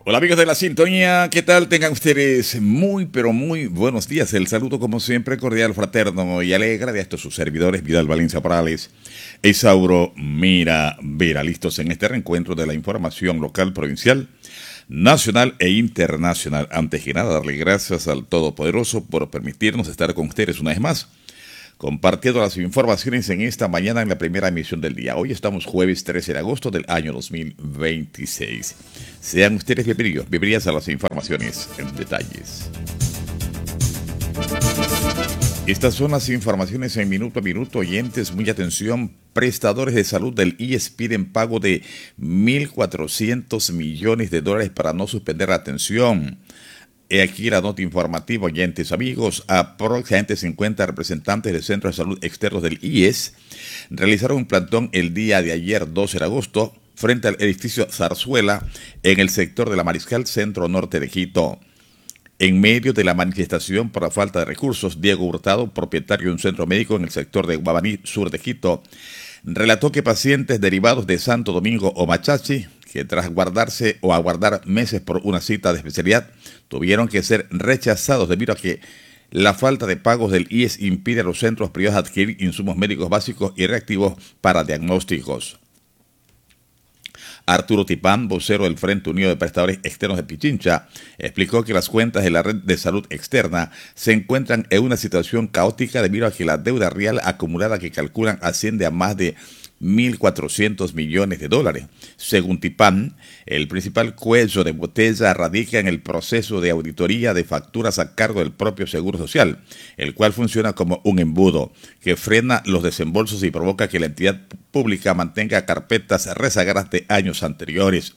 Hola amigos de la sintonía, ¿qué tal? Tengan ustedes muy pero muy buenos días. El saludo como siempre cordial, fraterno y alegre de estos sus servidores Vidal Valencia Morales, Isauro Mira Vera, listos en este reencuentro de la información local, provincial, nacional e internacional. Antes que nada, darle gracias al Todopoderoso por permitirnos estar con ustedes una vez más, compartiendo las informaciones en esta mañana en la primera emisión del día. Hoy estamos jueves 13 de agosto del año 2026. Sean ustedes bienvenidas a las informaciones en detalles. Estas son las informaciones en minuto a minuto. Oyentes, mucha atención. Prestadores de salud del IES piden pago de 1.400 millones de dólares para no suspender la atención. He aquí la nota informativa, oyentes, amigos. Aproximadamente 50 representantes del Centro de Salud Externos del IES realizaron un plantón el día de ayer, 12 de agosto, frente al edificio Zarzuela, en el sector de la Mariscal, centro norte de Quito. En medio de la manifestación por la falta de recursos, Diego Hurtado, propietario de un centro médico en el sector de Guabaní, sur de Quito, relató que pacientes derivados de Santo Domingo o Machachi, que tras guardarse o aguardar meses por una cita de especialidad, tuvieron que ser rechazados debido a que la falta de pagos del IES impide a los centros privados adquirir insumos médicos básicos y reactivos para diagnósticos. Arturo Tipán, vocero del Frente Unido de Prestadores Externos de Pichincha, explicó que las cuentas de la red de salud externa se encuentran en una situación caótica debido a que la deuda real acumulada que calculan asciende a más de 1.400 millones de dólares. Según Tipán, el principal cuello de botella radica en el proceso de auditoría de facturas a cargo del propio Seguro Social, el cual funciona como un embudo que frena los desembolsos y provoca que la entidad pública mantenga carpetas rezagadas de años anteriores.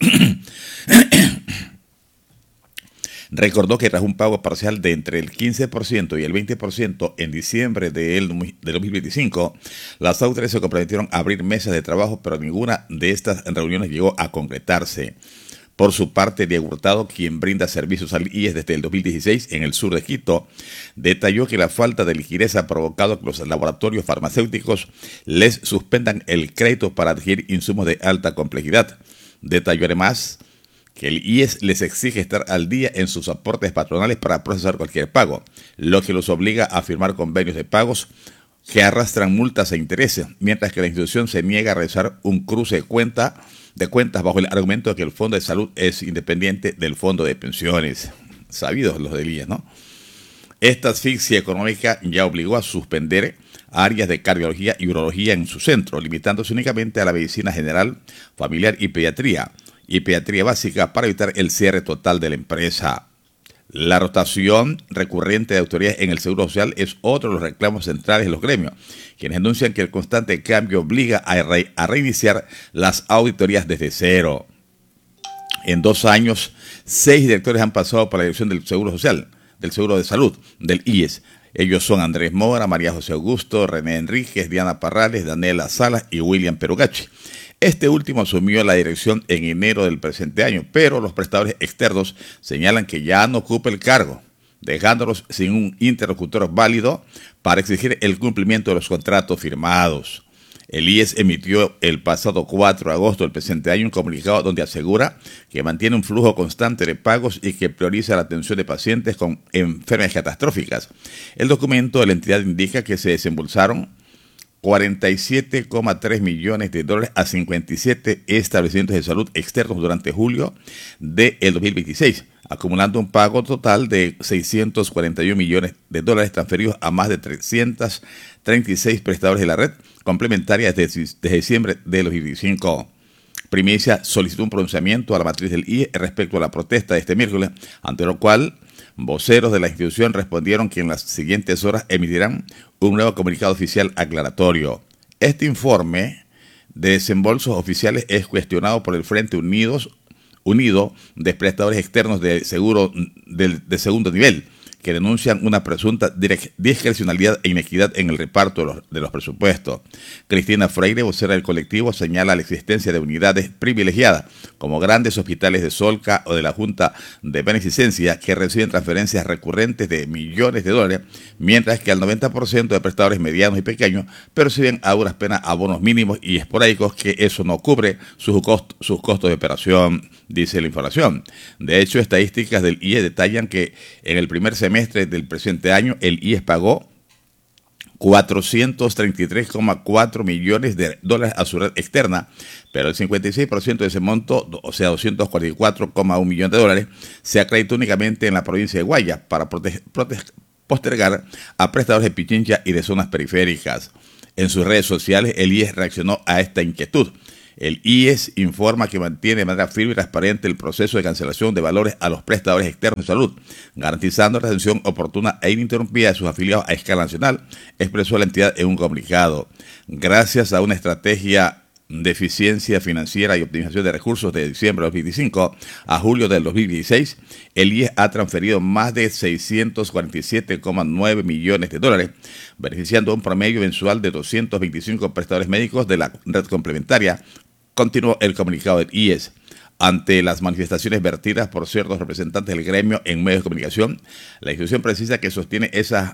Recordó que tras un pago parcial de entre el 15% y el 20% en diciembre de 2025, las autoridades se comprometieron a abrir mesas de trabajo, pero ninguna de estas reuniones llegó a concretarse. Por su parte, Diego Hurtado, quien brinda servicios al IES desde el 2016 en el sur de Quito, detalló que la falta de liquidez ha provocado que los laboratorios farmacéuticos les suspendan el crédito para adquirir insumos de alta complejidad. Detalló además que el IES les exige estar al día en sus aportes patronales para procesar cualquier pago, lo que los obliga a firmar convenios de pagos que arrastran multas e intereses, mientras que la institución se niega a realizar un cruce de cuentas bajo el argumento de que el Fondo de Salud es independiente del Fondo de Pensiones. Sabidos los del IES, ¿no? Esta asfixia económica ya obligó a suspender áreas de cardiología y urología en su centro, limitándose únicamente a la medicina general, familiar y pediatría básica para evitar el cierre total de la empresa. La rotación recurrente de autoridades en el Seguro Social es otro de los reclamos centrales de los gremios, quienes anuncian que el constante cambio obliga a reiniciar las auditorías desde cero. En 2 años, 6 directores han pasado por la dirección del Seguro Social, del Seguro de Salud, del IES. Ellos son Andrés Mora, María José Augusto, René Enríquez, Diana Parrales, Daniela Salas y William Perugachi. Este último asumió la dirección en enero del presente año, pero los prestadores externos señalan que ya no ocupa el cargo, dejándolos sin un interlocutor válido para exigir el cumplimiento de los contratos firmados. El IES emitió el pasado 4 de agosto del presente año un comunicado donde asegura que mantiene un flujo constante de pagos y que prioriza la atención de pacientes con enfermedades catastróficas. El documento de la entidad indica que se desembolsaron 47,3 millones de dólares a 57 establecimientos de salud externos durante julio del 2026, acumulando un pago total de 641 millones de dólares transferidos a más de 336 prestadores de la red complementaria desde diciembre de 2025. Primicia solicitó un pronunciamiento a la matriz del IE respecto a la protesta de este miércoles, ante lo cual voceros de la institución respondieron que en las siguientes horas emitirán un nuevo comunicado oficial aclaratorio. Este informe de desembolsos oficiales es cuestionado por el Frente Unido de Prestadores Externos de Seguro de segundo nivel, que denuncian una presunta discrecionalidad e inequidad en el reparto de los presupuestos. Cristina Freire, vocera del colectivo, señala la existencia de unidades privilegiadas como grandes hospitales de Solca o de la Junta de Beneficencia, que reciben transferencias recurrentes de millones de dólares, mientras que al 90% de prestadores medianos y pequeños perciben a duras penas abonos mínimos y esporádicos que eso no cubre sus costos de operación, dice la información. De hecho, estadísticas del IES detallan que en el primer semestre del presente año el IES pagó 433,4 millones de dólares a su red externa, pero el 56% de ese monto, o sea, 244,1 millones de dólares, se acreditó únicamente en la provincia de Guayas para postergar a prestadores de Pichincha y de zonas periféricas. En sus redes sociales, el IES reaccionó a esta inquietud. El IES informa que mantiene de manera firme y transparente el proceso de cancelación de valores a los prestadores externos de salud, garantizando la atención oportuna e ininterrumpida de sus afiliados a escala nacional, expresó la entidad en un comunicado. Gracias a una estrategia de eficiencia financiera y optimización de recursos de diciembre de 2025 a julio del 2016, el IES ha transferido más de 647,9 millones de dólares, beneficiando a un promedio mensual de 225 prestadores médicos de la red complementaria, continuó el comunicado del IES. Ante las manifestaciones vertidas por ciertos representantes del gremio en medios de comunicación, la institución precisa que sostiene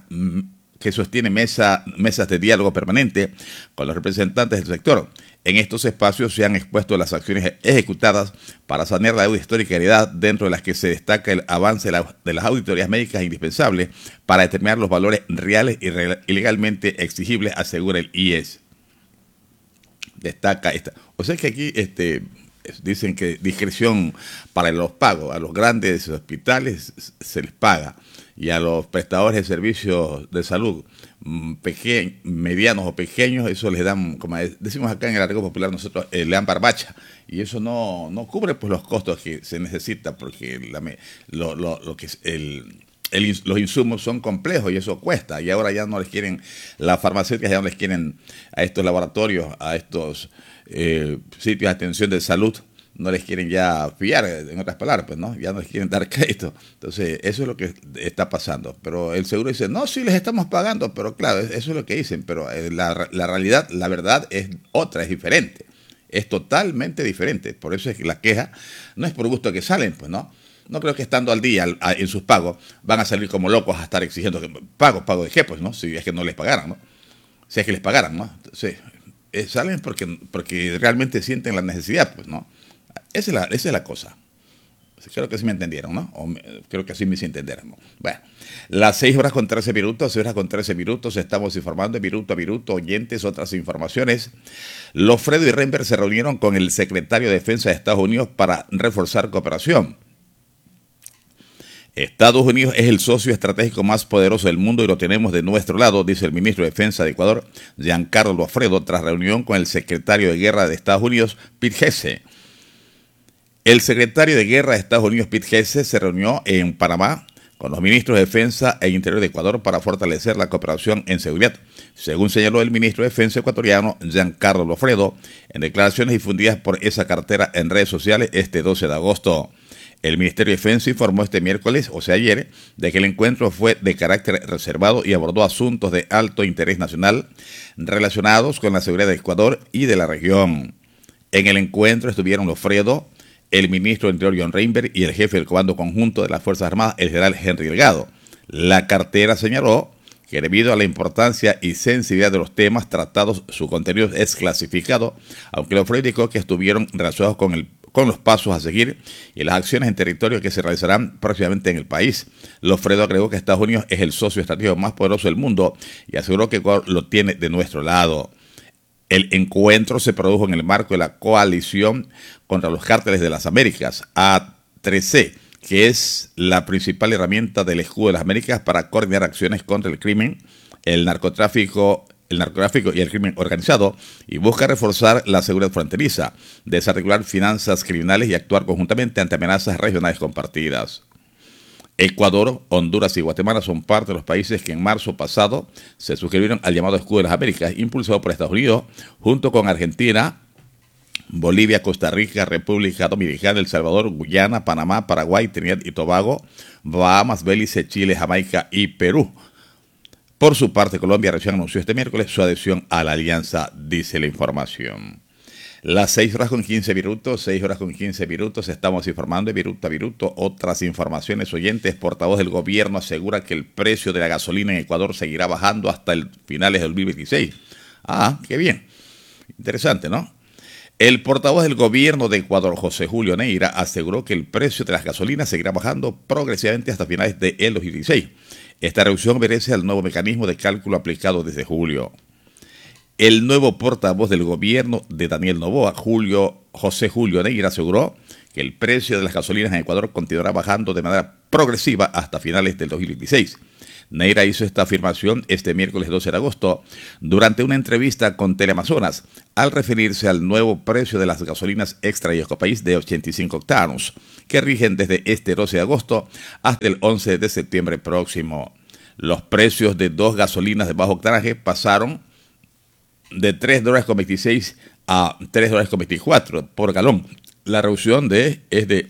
mesas de diálogo permanente con los representantes del sector. En estos espacios se han expuesto las acciones ejecutadas para sanear la deuda histórica heredada, dentro de las que se destaca el avance de las auditorías médicas indispensables para determinar los valores reales y legalmente exigibles, asegura el IES. Destaca esta. O sea que aquí dicen que discreción para los pagos. A los grandes hospitales se les paga y a los prestadores de servicios de salud medianos o pequeños, eso les dan, como decimos acá en el argot popular nosotros, le dan barbacha, y eso no cubre pues los costos que se necesita, porque lo que es los insumos son complejos y eso cuesta, y ahora ya no les quieren, las farmacéuticas ya no les quieren a estos laboratorios, a estos sitios de atención de salud, no les quieren ya fiar, en otras palabras, pues no, ya no les quieren dar crédito. Entonces, eso es lo que está pasando. Pero el seguro dice, no, sí les estamos pagando, pero claro, eso es lo que dicen, pero la realidad, la verdad es otra, es diferente. Es totalmente diferente. Por eso es que la queja no es por gusto que salen, pues no. No creo que estando al día en sus pagos van a salir como locos a estar exigiendo que pago de qué, pues no, si es que no les pagaran, ¿no? Si es que les pagaran, ¿no? Entonces, salen porque realmente sienten la necesidad, pues no. Esa es la cosa. Creo que sí me entendieron, ¿no? Creo que así me hice entender, ¿no? Bueno, las 6:13, estamos informando de minuto a minuto, oyentes, otras informaciones. Lofredo y Reinberg se reunieron con el secretario de Defensa de Estados Unidos para reforzar cooperación. Estados Unidos es el socio estratégico más poderoso del mundo y lo tenemos de nuestro lado, dice el ministro de Defensa de Ecuador, Giancarlo Lofredo, tras reunión con el secretario de Guerra de Estados Unidos, Pete Hegseth. El secretario de Guerra de Estados Unidos, Pete Hegseth, se reunió en Panamá con los ministros de Defensa e Interior de Ecuador para fortalecer la cooperación en seguridad, según señaló el ministro de Defensa ecuatoriano, Giancarlo Lofredo, en declaraciones difundidas por esa cartera en redes sociales este 12 de agosto. El Ministerio de Defensa informó este miércoles, o sea ayer, de que el encuentro fue de carácter reservado y abordó asuntos de alto interés nacional relacionados con la seguridad de Ecuador y de la región. En el encuentro estuvieron Lofredo, el ministro del Interior John Reinberg y el jefe del Comando Conjunto de las Fuerzas Armadas, el general Henry Delgado. La cartera señaló que debido a la importancia y sensibilidad de los temas tratados, su contenido es clasificado, aunque Lofredo indicó que estuvieron relacionados con los pasos a seguir y las acciones en territorio que se realizarán próximamente en el país. Lofredo agregó que Estados Unidos es el socio estratégico más poderoso del mundo y aseguró que Ecuador lo tiene de nuestro lado. El encuentro se produjo en el marco de la coalición contra los cárteles de las Américas, A3C, que es la principal herramienta del Escudo de las Américas para coordinar acciones contra el crimen, el narcotráfico y el crimen organizado, y busca reforzar la seguridad fronteriza, desarticular finanzas criminales y actuar conjuntamente ante amenazas regionales compartidas. Ecuador, Honduras y Guatemala son parte de los países que en marzo pasado se suscribieron al llamado Escudo de las Américas, impulsado por Estados Unidos, junto con Argentina, Bolivia, Costa Rica, República Dominicana, El Salvador, Guyana, Panamá, Paraguay, Trinidad y Tobago, Bahamas, Belice, Chile, Jamaica y Perú. Por su parte, Colombia recién anunció este miércoles su adhesión a la alianza, dice la información. Las 6 horas con 15 minutos, 6 horas con 15 minutos, estamos informando de Viruta a Viruto. Otras informaciones, oyentes, portavoz del gobierno asegura que el precio de la gasolina en Ecuador seguirá bajando hasta el finales de 2026. Ah, qué bien. Interesante, ¿no? El portavoz del gobierno de Ecuador, José Julio Neira, aseguró que el precio de las gasolinas seguirá bajando progresivamente hasta finales de 2016. Esta reducción obedece al nuevo mecanismo de cálculo aplicado desde julio. El nuevo portavoz del gobierno de Daniel Noboa, José Julio Neira, aseguró que el precio de las gasolinas en Ecuador continuará bajando de manera progresiva hasta finales del 2026. Neira hizo esta afirmación este miércoles 12 de agosto durante una entrevista con Teleamazonas al referirse al nuevo precio de las gasolinas extra y Ecopaís de 85 octanos que rigen desde este 12 de agosto hasta el 11 de septiembre próximo. Los precios de dos gasolinas de bajo octanaje pasaron de $3.26 a $3.24 por galón. La reducción es de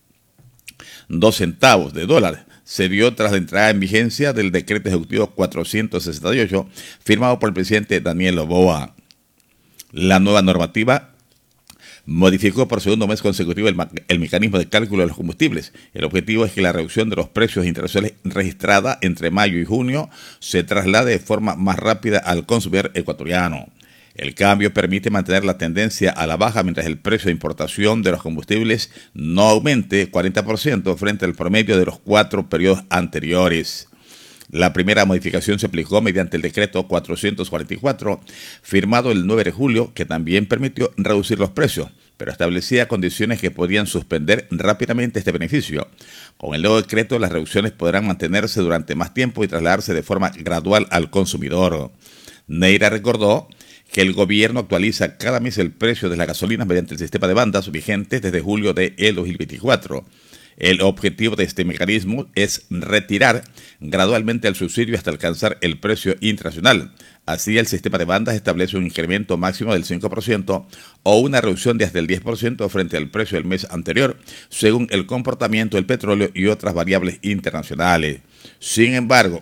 2 centavos de dólar. Se dio tras la entrada en vigencia del decreto ejecutivo 468 firmado por el presidente Daniel Noboa. La nueva normativa modificó por segundo mes consecutivo el mecanismo de cálculo de los combustibles. El objetivo es que la reducción de los precios internacionales registrada entre mayo y junio se traslade de forma más rápida al consumidor ecuatoriano. El cambio permite mantener la tendencia a la baja mientras el precio de importación de los combustibles no aumente 40% frente al promedio de los 4 periodos anteriores. La primera modificación se aplicó mediante el decreto 444, firmado el 9 de julio, que también permitió reducir los precios, pero establecía condiciones que podían suspender rápidamente este beneficio. Con el nuevo decreto, las reducciones podrán mantenerse durante más tiempo y trasladarse de forma gradual al consumidor. Neira recordó que el gobierno actualiza cada mes el precio de las gasolinas mediante el sistema de bandas vigentes desde julio de 2024. El objetivo de este mecanismo es retirar gradualmente el subsidio hasta alcanzar el precio internacional. Así, el sistema de bandas establece un incremento máximo del 5% o una reducción de hasta el 10% frente al precio del mes anterior, según el comportamiento del petróleo y otras variables internacionales. Sin embargo,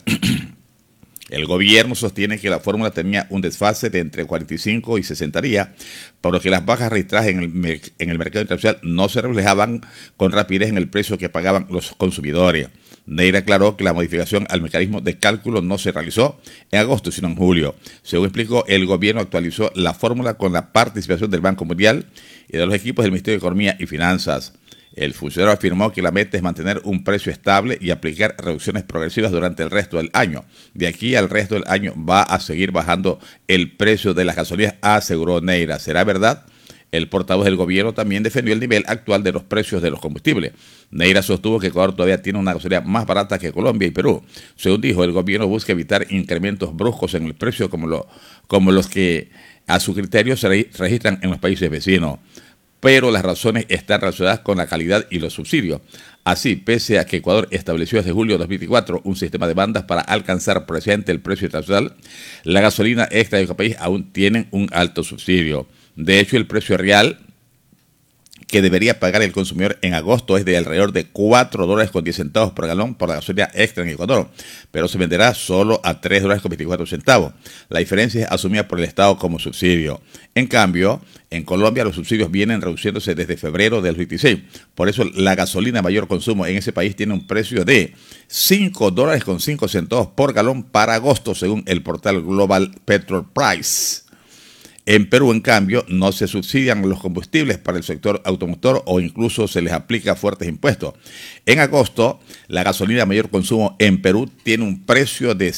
el gobierno sostiene que la fórmula tenía un desfase de entre 45 y 60 días, por lo que las bajas registradas en el mercado internacional no se reflejaban con rapidez en el precio que pagaban los consumidores. Neira aclaró que la modificación al mecanismo de cálculo no se realizó en agosto, sino en julio. Según explicó, el gobierno actualizó la fórmula con la participación del Banco Mundial y de los equipos del Ministerio de Economía y Finanzas. El funcionario afirmó que la meta es mantener un precio estable y aplicar reducciones progresivas durante el resto del año. De aquí al resto del año va a seguir bajando el precio de las gasolinas, aseguró Neira. ¿Será verdad? El portavoz del gobierno también defendió el nivel actual de los precios de los combustibles. Neira sostuvo que Ecuador todavía tiene una gasolina más barata que Colombia y Perú. Según dijo, el gobierno busca evitar incrementos bruscos en el precio como los que a su criterio se registran en los países vecinos. Pero las razones están relacionadas con la calidad y los subsidios. Así, pese a que Ecuador estableció desde julio de 2024 un sistema de bandas para alcanzar precisamente el precio internacional, la gasolina extra de cada país aún tienen un alto subsidio. De hecho, el precio real que debería pagar el consumidor en agosto es de alrededor de $4.10 por galón por la gasolina extra en Ecuador, pero se venderá solo a $3.24. La diferencia es asumida por el Estado como subsidio. En cambio, en Colombia los subsidios vienen reduciéndose desde febrero del 2026. Por eso la gasolina de mayor consumo en ese país tiene un precio de $5.05 por galón para agosto, según el portal Global Petrol Price. En Perú, en cambio, no se subsidian los combustibles para el sector automotor o incluso se les aplica fuertes impuestos. En agosto, la gasolina de mayor consumo en Perú tiene un precio de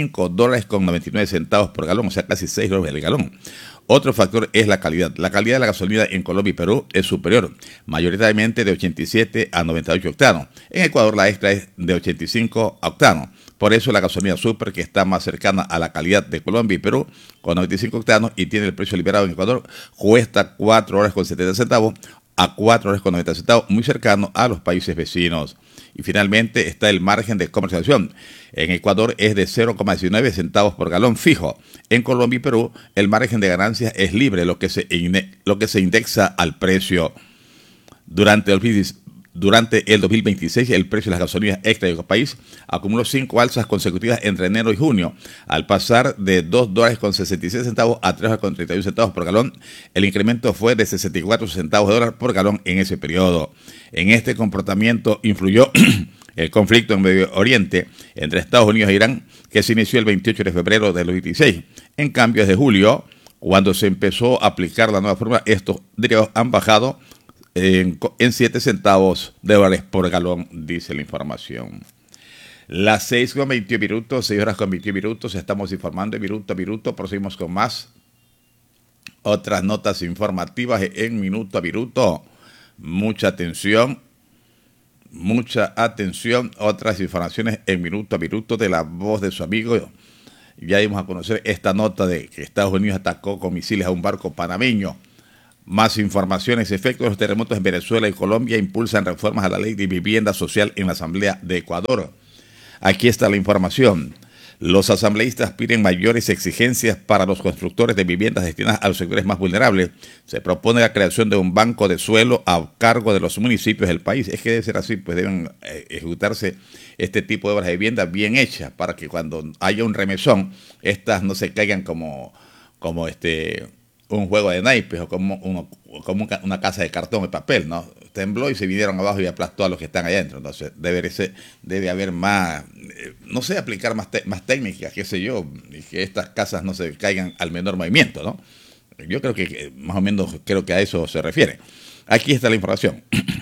$5.99 por galón, o sea, casi $6 el galón. Otro factor es la calidad. La calidad de la gasolina en Colombia y Perú es superior, mayoritariamente de 87 a 98 octanos. En Ecuador la extra es de 85 octanos. Por eso la gasolina super, que está más cercana a la calidad de Colombia y Perú, con 95 octanos y tiene el precio liberado en Ecuador, cuesta $4.70 a $4.90, muy cercano a los países vecinos. Y finalmente está el margen de comercialización. En Ecuador es de 0,19 centavos por galón fijo. En Colombia y Perú el margen de ganancias es libre, lo que se indexa al precio. Durante Durante el 2026, el precio de las gasolinas extra de país acumuló 5 alzas consecutivas entre enero y junio, al pasar de $2.66 a $3.31 por galón. El incremento fue de 64 centavos de dólar por galón en ese periodo. En este comportamiento influyó el conflicto en Medio Oriente entre Estados Unidos e Irán, que se inició el 28 de febrero del 2026. En cambio, desde julio, cuando se empezó a aplicar la nueva fórmula, estos derivados han bajado en 7 centavos de dólares por galón, dice la información. Las 6:21 minutos, 6 horas con 21 minutos, estamos informando de minuto a minuto, proseguimos con más otras notas informativas en minuto a minuto. Mucha atención, otras informaciones en minuto a minuto de la voz de su amigo. Ya dimos a conocer esta nota de que Estados Unidos atacó con misiles a un barco panameño. Más informaciones: efectos de los terremotos en Venezuela y Colombia impulsan reformas a la ley de vivienda social en la Asamblea de Ecuador. Aquí está la información. Los asambleístas piden mayores exigencias para los constructores de viviendas destinadas a los sectores más vulnerables. Se propone la creación de un banco de suelo a cargo de los municipios del país. Es que debe ser así, pues deben ejecutarse este tipo de obras de vivienda bien hechas para que cuando haya un remesón, estas no se caigan como un juego de naipes o como una casa de cartón de papel, ¿no? Tembló y se vinieron abajo y aplastó a los que están allá adentro. Entonces debe haber más, no sé, aplicar más técnicas, qué sé yo, y que estas casas no se caigan al menor movimiento, ¿no? Yo creo que más o menos creo que a eso se refiere. Aquí está la información.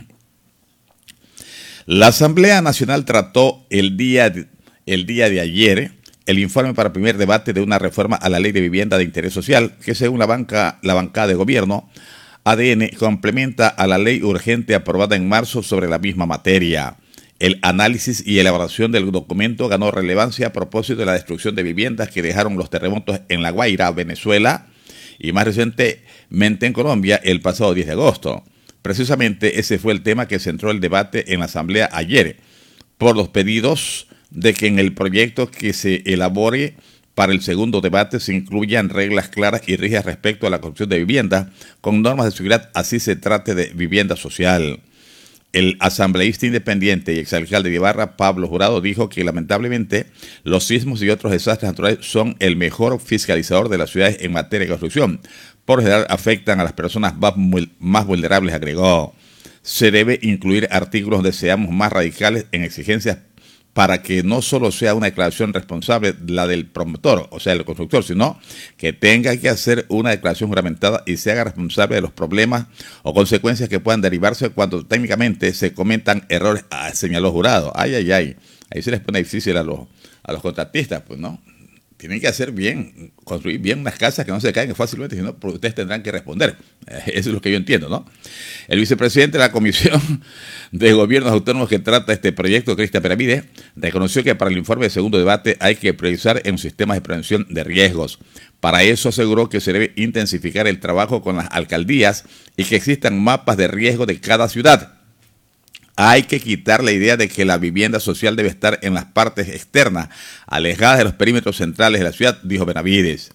La Asamblea Nacional trató el día de ayer el informe para el primer debate de una reforma a la Ley de Vivienda de Interés Social, que según la bancada de gobierno, ADN, complementa a la ley urgente aprobada en marzo sobre la misma materia. El análisis y elaboración del documento ganó relevancia a propósito de la destrucción de viviendas que dejaron los terremotos en La Guaira, Venezuela, y más recientemente en Colombia el pasado 10 de agosto. Precisamente ese fue el tema que centró el debate en la Asamblea ayer, por los pedidos de que en el proyecto que se elabore para el segundo debate se incluyan reglas claras y rígidas respecto a la construcción de viviendas con normas de seguridad, así se trate de vivienda social. El asambleísta independiente y exalcalde de Ibarra, Pablo Jurado, dijo que lamentablemente los sismos y otros desastres naturales son el mejor fiscalizador de las ciudades en materia de construcción. Por lo general afectan a las personas más vulnerables, agregó. Se debe incluir artículos donde seamos más radicales en exigencias para que no solo sea una declaración responsable la del promotor, o sea, el constructor, sino que tenga que hacer una declaración juramentada y se haga responsable de los problemas o consecuencias que puedan derivarse cuando técnicamente se cometan errores, señaló Jurado. Ay, ahí se les pone difícil a los contratistas, pues, ¿no? Tienen que hacer bien, construir bien unas casas que no se caigan fácilmente, sino porque ustedes tendrán que responder. Eso es lo que yo entiendo, ¿no? El vicepresidente de la Comisión de Gobiernos Autónomos que trata este proyecto, Cristian Benavides, reconoció que para el informe de segundo debate hay que priorizar en sistemas de prevención de riesgos. Para eso aseguró que se debe intensificar el trabajo con las alcaldías y que existan mapas de riesgo de cada ciudad. Hay que quitar la idea de que la vivienda social debe estar en las partes externas, alejadas de los perímetros centrales de la ciudad, dijo Benavides.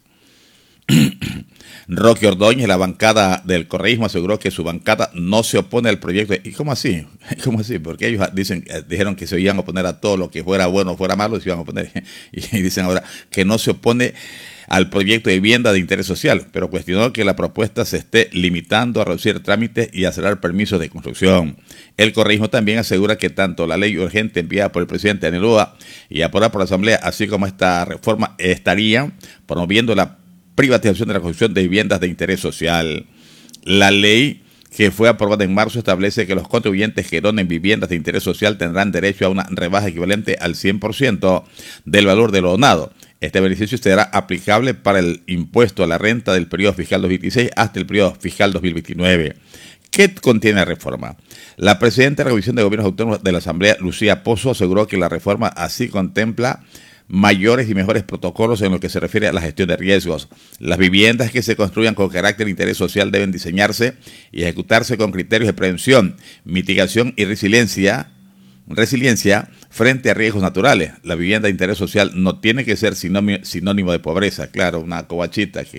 Roque Ordóñez, la bancada del correísmo, aseguró que su bancada no se opone al proyecto. ¿Y cómo así? ¿Cómo así? Porque ellos dijeron que se iban a oponer a todo lo que fuera bueno o fuera malo, se iban a oponer. Y dicen ahora que no se opone al proyecto de vivienda de interés social, pero cuestionó que la propuesta se esté limitando a reducir trámites y acelerar permisos de construcción. El correísmo también asegura que tanto la ley urgente enviada por el presidente Daniel Noboa y aprobada por la Asamblea, así como esta reforma, estarían promoviendo la privatización de la construcción de viviendas de interés social. La ley que fue aprobada en marzo establece que los contribuyentes que donen viviendas de interés social tendrán derecho a una rebaja equivalente al 100% del valor de lo donado. Este beneficio será aplicable para el impuesto a la renta del periodo fiscal 2026 hasta el periodo fiscal 2029. ¿Qué contiene la reforma? La presidenta de la Comisión de Gobiernos Autónomos de la Asamblea, Lucía Pozo, aseguró que la reforma así contempla mayores y mejores protocolos en lo que se refiere a la gestión de riesgos. Las viviendas que se construyan con carácter de interés social deben diseñarse y ejecutarse con criterios de prevención, mitigación y resiliencia frente a riesgos naturales. La vivienda de interés social no tiene que ser sinónimo de pobreza. Claro, una covachita que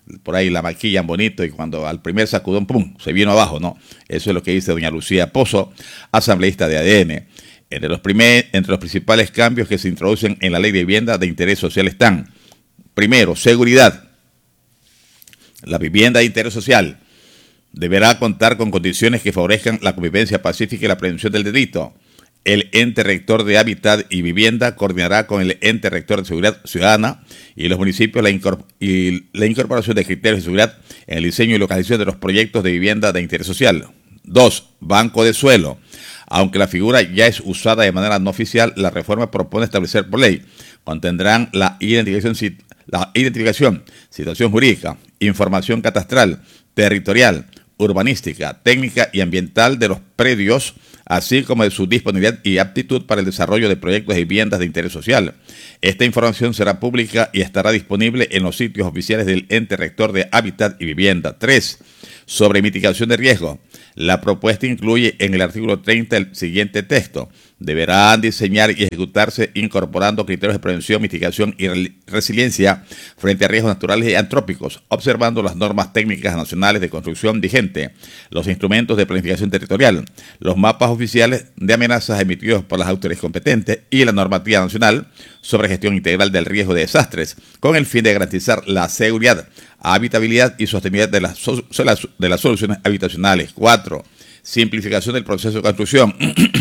por ahí la maquillan bonito y cuando al primer sacudón, ¡pum!, se vino abajo, ¿no? Eso es lo que dice doña Lucía Pozo, asambleísta de ADN. Entre los principales cambios que se introducen en la ley de vivienda de interés social están: primero, seguridad. La vivienda de interés social deberá contar con condiciones que favorezcan la convivencia pacífica y la prevención del delito. El ente rector de Hábitat y Vivienda coordinará con el ente rector de Seguridad Ciudadana y los municipios la incorporación de criterios de seguridad en el diseño y localización de los proyectos de vivienda de interés social. 2. Banco de suelo. Aunque la figura ya es usada de manera no oficial, la reforma propone establecer por ley. Contendrán la identificación, situación jurídica, información catastral, territorial, urbanística, técnica y ambiental de los predios, así como de su disponibilidad y aptitud para el desarrollo de proyectos de viviendas de interés social. Esta información será pública y estará disponible en los sitios oficiales del ente rector de Hábitat y Vivienda. 3. Sobre mitigación de riesgo. La propuesta incluye en el artículo 30 el siguiente texto: deberán diseñar y ejecutarse incorporando criterios de prevención, mitigación y resiliencia frente a riesgos naturales y antrópicos, observando las normas técnicas nacionales de construcción vigente, los instrumentos de planificación territorial, los mapas oficiales de amenazas emitidos por las autoridades competentes y la normativa nacional sobre gestión integral del riesgo de desastres, con el fin de garantizar la seguridad, habitabilidad y sostenibilidad de las soluciones habitacionales. 4. Simplificación del proceso de construcción.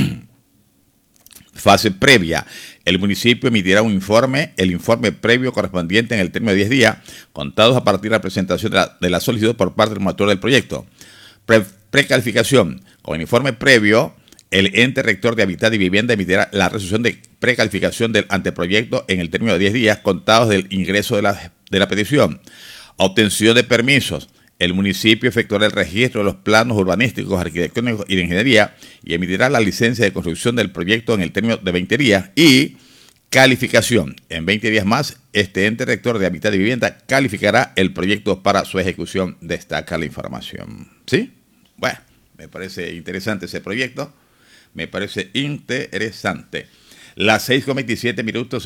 Fase previa. El municipio emitirá el informe previo correspondiente en el término de 10 días, contados a partir de la presentación de la solicitud por parte del promotor del proyecto. Precalificación. Con el informe previo, el ente rector de Hábitat y Vivienda emitirá la resolución de precalificación del anteproyecto en el término de 10 días, contados del ingreso de la petición. Obtención de permisos. El municipio efectuará el registro de los planos urbanísticos, arquitectónicos y de ingeniería y emitirá la licencia de construcción del proyecto en el término de 20 días. Y calificación. En 20 días más, este ente rector de Hábitat y Vivienda calificará el proyecto para su ejecución. Destaca la información. ¿Sí? Bueno, me parece interesante ese proyecto. Me parece interesante. Las 6:27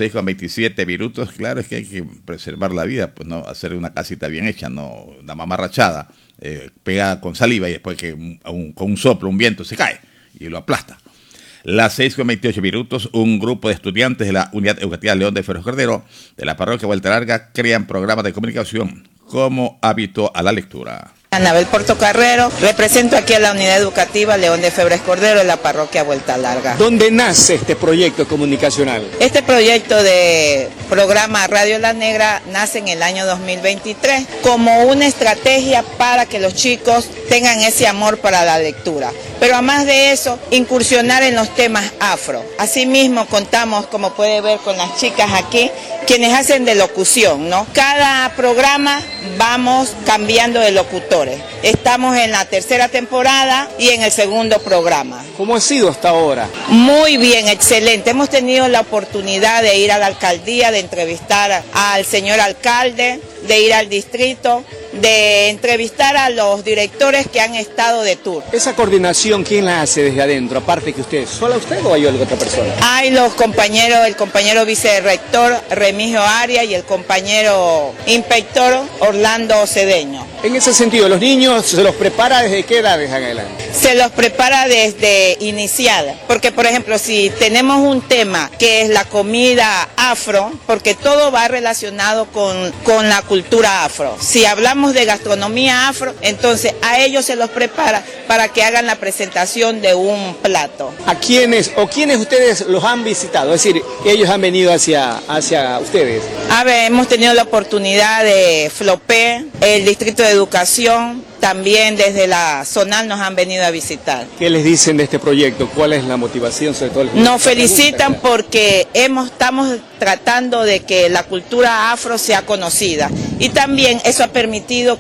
minutos, claro, es que hay que preservar la vida, pues no hacer una casita bien hecha, no una mamarrachada, pegada con saliva y después que con un soplo, un viento se cae y lo aplasta. Las 6:28 minutos, un grupo de estudiantes de la Unidad Educativa León de Febres Cordero de la parroquia Vuelta Larga crean programas de comunicación como hábito a la lectura. Anabel Portocarrero, represento aquí a la Unidad Educativa León de Febres Cordero de la parroquia Vuelta Larga. ¿Dónde nace este proyecto comunicacional? Este proyecto de programa Radio La Negra nace en el año 2023 como una estrategia para que los chicos tengan ese amor para la lectura. Pero además de eso, incursionar en los temas afro. Asimismo, contamos, como puede ver con las chicas aquí, quienes hacen de locución, ¿no? Cada programa vamos cambiando de locutores. Estamos en la tercera temporada y en el segundo programa. ¿Cómo ha sido hasta ahora? Muy bien, excelente. Hemos tenido la oportunidad de ir a la alcaldía, de entrevistar al señor alcalde, de ir al distrito, de entrevistar a los directores que han estado de tour. ¿Esa coordinación quién la hace desde adentro? Aparte que usted, ¿sola usted o hay otra persona? Hay los compañeros, el compañero vicerrector Remigio Arias y el compañero inspector Orlando Cedeño. En ese sentido, ¿los niños se los prepara desde qué edades en adelante? Se los prepara desde inicial, porque por ejemplo si tenemos un tema que es la comida afro, porque todo va relacionado con la cultura afro. Si hablamos de gastronomía afro, entonces a ellos se los prepara para que hagan la presentación de un plato. ¿A quiénes ustedes los han visitado? Es decir, ellos han venido hacia ustedes. A ver, hemos tenido la oportunidad de Flopé, el Distrito de Educación, también desde la Zonal nos han venido a visitar. ¿Qué les dicen de este proyecto? ¿Cuál es la motivación? Sobre todo nos felicitan porque estamos tratando de que la cultura afro sea conocida y también eso ha permitido que los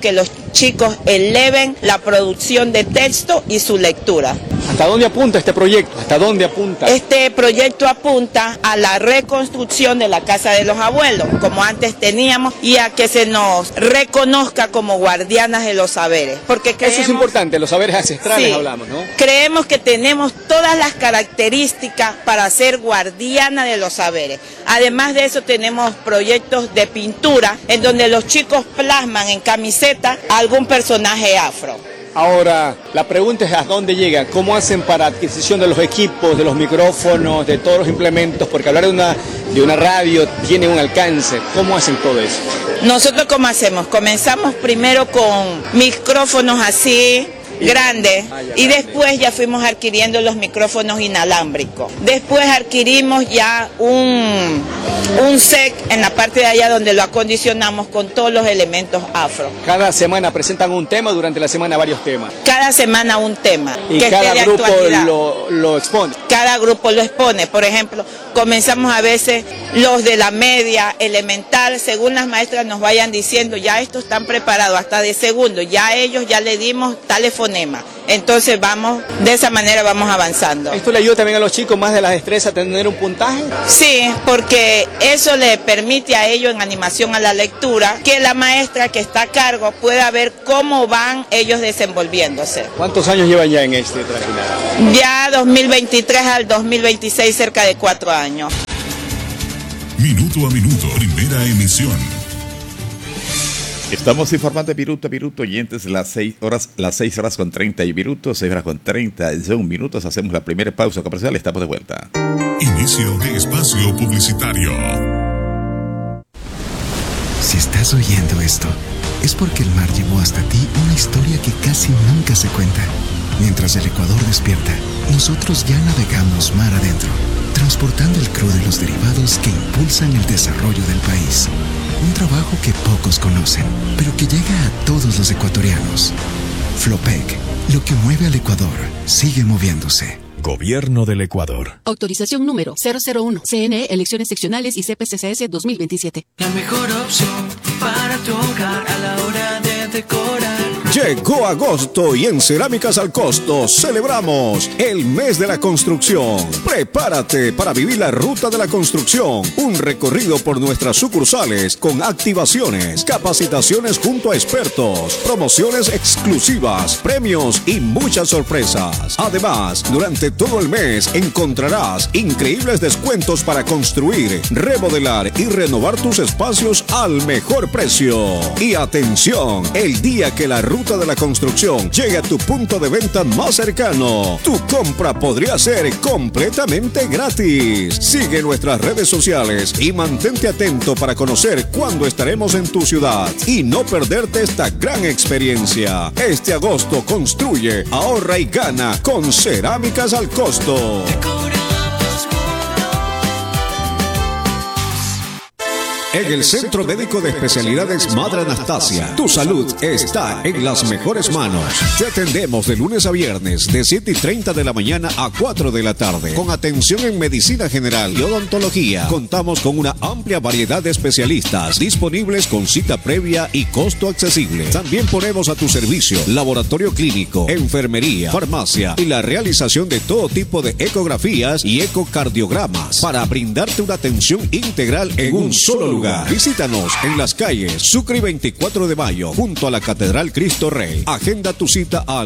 chicos eleven la producción de texto y su lectura. ¿Hasta dónde apunta este proyecto? ¿Hasta dónde apunta? Este proyecto apunta a la reconstrucción de la casa de los abuelos, como antes teníamos, y a que se nos reconozca como guardianas de los saberes. Porque creemos, eso es importante, los saberes ancestrales, sí, hablamos, ¿no? Creemos que tenemos todas las características para ser guardiana de los saberes. Además de eso, tenemos proyectos de pintura en donde los chicos plasman en camiseta a algún personaje afro. Ahora, la pregunta es ¿a dónde llega? ¿Cómo hacen para adquisición de los equipos, de los micrófonos, de todos los implementos? Porque hablar de una radio tiene un alcance. ¿Cómo hacen todo eso? Nosotros, ¿cómo hacemos? Comenzamos primero con micrófonos así grandes y después ya fuimos adquiriendo los micrófonos inalámbricos. Después adquirimos ya un set en la parte de allá donde lo acondicionamos con todos los elementos afro. Cada semana presentan un tema, durante la semana varios temas. Cada semana un tema. Y que cada grupo lo expone. Cada grupo lo expone. Por ejemplo, comenzamos a veces los de la media, elemental, según las maestras nos vayan diciendo, ya estos están preparados hasta de segundo, ya a ellos ya le dimos tales fonemas. Entonces de esa manera vamos avanzando. ¿Esto le ayuda también a los chicos más de la destreza a tener un puntaje? Sí, porque eso le permite a ellos en animación a la lectura que la maestra que está a cargo pueda ver cómo van ellos desenvolviéndose. ¿Cuántos años llevan ya en este trajinar? Ya 2023 al 2026, cerca de 4 años. Minuto a minuto, primera emisión. Estamos informando de Viruto a Viruto, oyentes, las 6 horas con 30 y Viruto, 6 horas con 31 minutos. Hacemos la primera pausa comercial, estamos de vuelta. Inicio de espacio publicitario. Si estás oyendo esto, es porque el mar llevó hasta ti una historia que casi nunca se cuenta. Mientras el Ecuador despierta, nosotros ya navegamos mar adentro, transportando el crudo y los derivados que impulsan el desarrollo del país. Un trabajo que pocos conocen, pero que llega a todos los ecuatorianos. Flopec, lo que mueve al Ecuador, sigue moviéndose. Gobierno del Ecuador. Autorización número 001. CNE, Elecciones Seccionales y CPCCS 2027. La mejor opción para tu hogar a la hora de decorar. Llegó agosto y en Cerámicas al Costo celebramos el mes de la construcción. Prepárate para vivir la ruta de la construcción. Un recorrido por nuestras sucursales con activaciones, capacitaciones junto a expertos, promociones exclusivas, premios y muchas sorpresas. Además, durante todo el mes encontrarás increíbles descuentos para construir, remodelar y renovar tus espacios al mejor precio. Y atención, el día que la ruta de la construcción llegue a tu punto de venta más cercano, tu compra podría ser completamente gratis. Sigue nuestras redes sociales y mantente atento para conocer cuándo estaremos en tu ciudad y no perderte esta gran experiencia. Este agosto construye, ahorra y gana con Cerámicas al Costo. En el Centro Médico de Especialidades Madre Anastasia, tu salud está en las mejores manos. Te atendemos de lunes a viernes de 7:30 de la mañana a 4 de la tarde. Con atención en medicina general y odontología. Contamos con una amplia variedad de especialistas disponibles con cita previa y costo accesible. También ponemos a tu servicio laboratorio clínico, enfermería, farmacia y la realización de todo tipo de ecografías y ecocardiogramas para brindarte una atención integral en un solo lugar. Visítanos en las calles Sucre y 24 de Mayo, junto a la Catedral Cristo Rey. Agenda tu cita al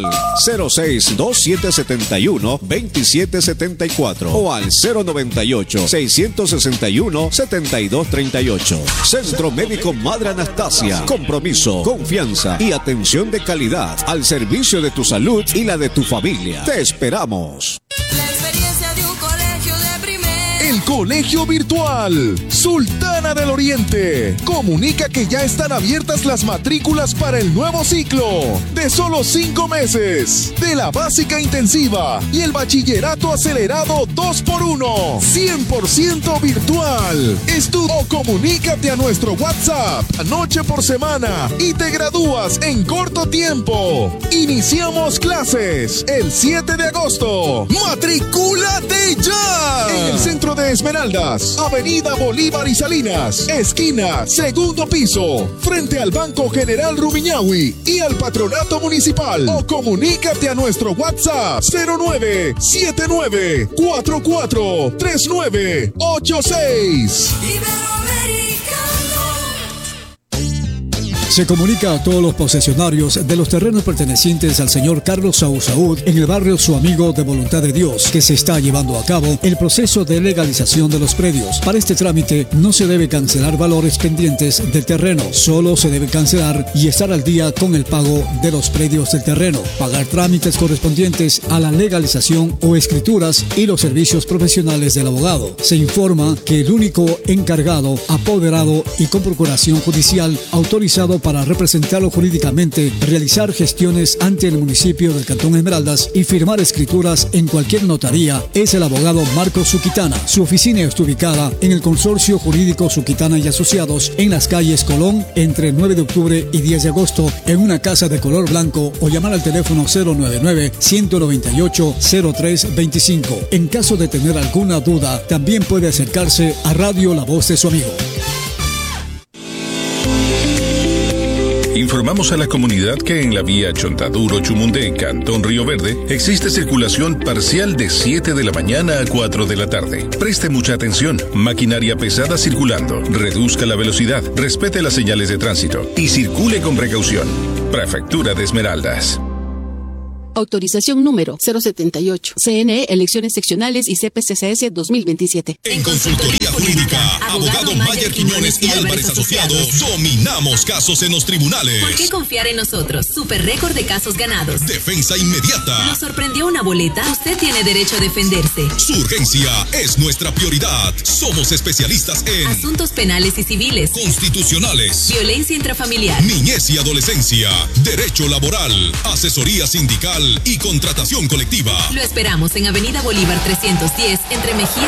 06-2771-2774 o al 098-661-7238. Centro Médico Madre Anastasia. Compromiso, confianza y atención de calidad al servicio de tu salud y la de tu familia. Te esperamos. La experiencia de un colegio de primera. El Colegio Virtual Sultana del Oriente comunica que ya están abiertas las matrículas para el nuevo ciclo de solo 5 meses de la básica intensiva y el bachillerato acelerado 2x1, 100% virtual. O comunícate a nuestro WhatsApp noche por semana y te gradúas en corto tiempo. Iniciamos clases el 7 de agosto. ¡Matricúlate ya! En el Centro de Esmeraldas, Avenida Bolívar y Salinas, esquina, segundo piso, frente al Banco General Rumiñahui y al Patronato Municipal. O comunícate a nuestro WhatsApp 0979443986. Se comunica a todos los posesionarios de los terrenos pertenecientes al señor Carlos Saúd en el barrio Su Amigo de Voluntad de Dios que se está llevando a cabo el proceso de legalización de los predios. Para este trámite no se debe cancelar valores pendientes del terreno, solo se debe cancelar y estar al día con el pago de los predios del terreno, pagar trámites correspondientes a la legalización o escrituras y los servicios profesionales del abogado. Se informa que el único encargado, apoderado y con procuración judicial autorizado para representarlo jurídicamente, realizar gestiones ante el municipio del Cantón Esmeraldas y firmar escrituras en cualquier notaría es el abogado Marcos Suquitana. Su oficina está ubicada en el Consorcio Jurídico Suquitana y Asociados en las calles Colón entre 9 de octubre y 10 de agosto en una casa de color blanco o llamar al teléfono 099-198-0325. En caso de tener alguna duda, también puede acercarse a Radio La Voz de Su Amigo. Informamos a la comunidad que en la vía Chontaduro-Chumundé, Cantón Río Verde, existe circulación parcial de 7 de la mañana a 4 de la tarde. Preste mucha atención. Maquinaria pesada circulando. Reduzca la velocidad, respete las señales de tránsito y circule con precaución. Prefectura de Esmeraldas. Autorización número 078. CNE, Elecciones Seccionales y CPCCS 2027. En Consultoría Jurídica, abogado Mayer Quiñones y Álvarez Asociados, dominamos casos en los tribunales. ¿Por qué confiar en nosotros? Super récord de casos ganados. Defensa inmediata. ¿Nos sorprendió una boleta? Usted tiene derecho a defenderse. Su urgencia es nuestra prioridad. Somos especialistas en asuntos penales y civiles, constitucionales, violencia intrafamiliar, niñez y adolescencia, derecho laboral, asesoría sindical y contratación colectiva. Lo esperamos en Avenida Bolívar 310 entre Mejía